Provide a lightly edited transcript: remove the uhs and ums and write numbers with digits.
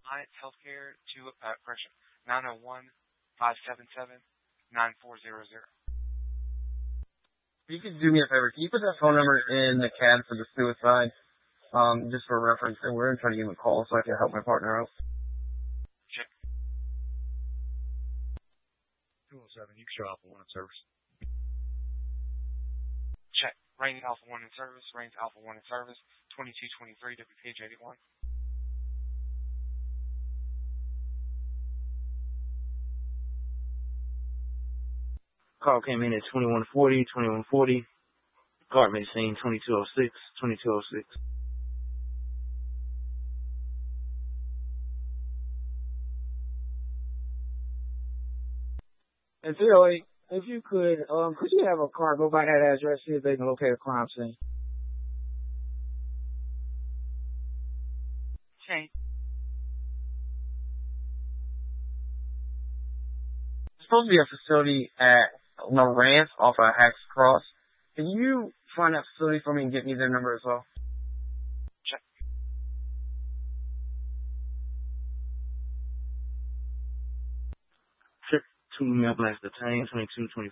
Alliance Healthcare to correction 901-577-9400. You could do me a favor. Can you put that phone number in the CAD for the suicide, just for reference? And we're going to try to give him a call so I can help my partner out. Check. 207, you can show Alpha 1 in service. Check. Reigns Alpha 1 in service. Reigns Alpha 1 in service. 2223 WPH 81. Call came in at 2140. Card may scene 2206. And 308, if you could you have a car go by that address, see if they can locate a crime scene? Okay. There's supposed to be a facility at Lawrence off of Hacks Cross. Can you find that facility for me and get me their number as well? Check. Check. 2 email blast detained, 2224.